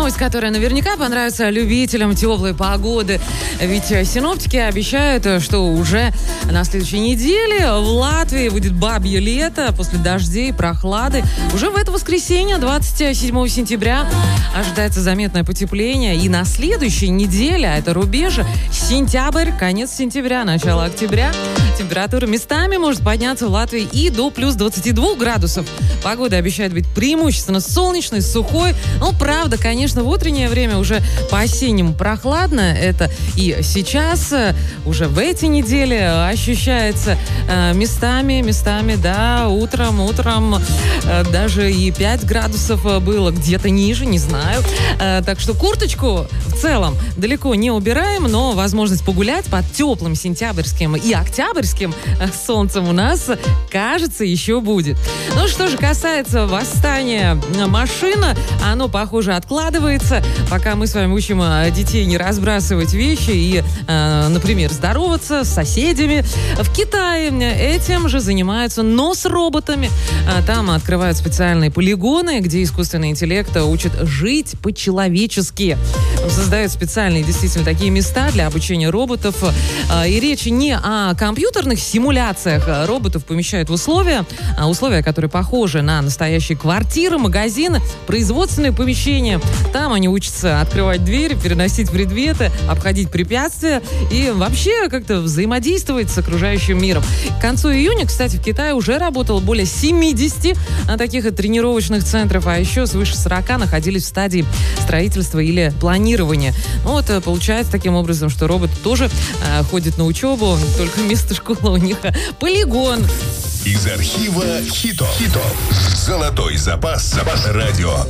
новость, которая наверняка понравится любителям теплой погоды. Ведь синоптики обещают, что уже на следующей неделе в Латвии будет бабье лето после дождей, прохлады. Уже в это воскресенье, 27 сентября, ожидается заметное потепление. И на следующей неделе, а это рубеж, сентябрь, конец сентября, начало октября, температура местами может подняться в Латвии и до плюс 22 градусов. Погода обещает быть преимущественно солнечной, сухой. Но, правда, конечно, в утреннее время уже по-осеннему прохладно. Это и сейчас, уже в эти недели ощущается местами, да, утром даже и 5 градусов было, где-то ниже, не знаю. Так что курточку в целом далеко не убираем, но возможность погулять под теплым сентябрьским и октябрьским солнцем у нас, кажется, еще будет. Ну, что же касается восстания машин, оно, похоже, откладывается, пока мы с вами учим детей не разбрасывать вещи и, например, здороваться с соседями. В Китае этим же занимаются, но с роботами. Там открывают специальные полигоны, где искусственный интеллект учит жить по-человечески. Создают специальные, действительно, такие места для обучения роботов. И речь не о компьютерных симуляциях. Роботов помещают в условия, которые похожи на настоящие квартиры, магазины, производственные помещения. Там они учатся открывать двери, переносить предметы, обходить препятствия и вообще как-то взаимодействовать с окружающим миром. К концу июня, кстати, в Китае уже работало более 70 таких тренировочных центров, а еще свыше 40 находились в стадии строительства или планирования. Вот получается таким образом, что роботы тоже ходят на учебу, только вместо школы у них полигон. Из архива хитов. Золотой запас радио.